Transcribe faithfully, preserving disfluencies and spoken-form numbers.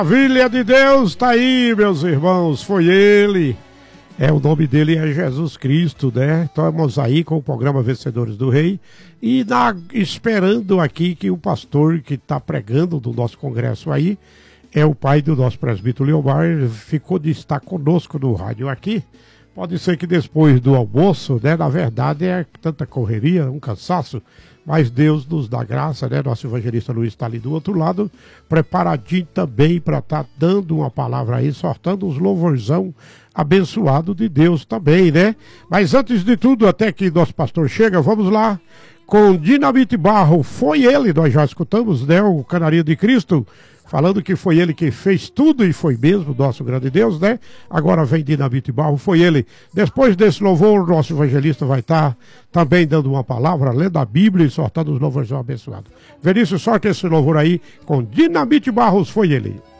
Maravilha de Deus, tá aí, meus irmãos, foi ele. É, o nome dele é Jesus Cristo, né? Estamos aí com o programa Vencedores do Rei e na, esperando aqui que o pastor que está pregando do nosso congresso aí é o pai do nosso presbítero Leomar, ficou de estar conosco no rádio aqui. Pode ser que depois do almoço, né? Na verdade é tanta correria, um cansaço, mas Deus nos dá graça, né? Nosso evangelista Luiz está ali do outro lado, preparadinho também para estar tá dando uma palavra aí, sortando uns louvorzão abençoado de Deus também, né? Mas antes de tudo, até que nosso pastor chega, vamos lá com Dinamite Barro. Foi ele, nós já escutamos, né? O Canarinho de Cristo, falando que foi ele que fez tudo e foi mesmo, nosso grande Deus, né? Agora vem Dinamite Barro, foi ele. Depois desse louvor, o nosso evangelista vai estar também dando uma palavra, lendo a Bíblia e sortando os louvores abençoados. Veríssimo, sorte esse louvor aí com Dinamite Barros, foi ele.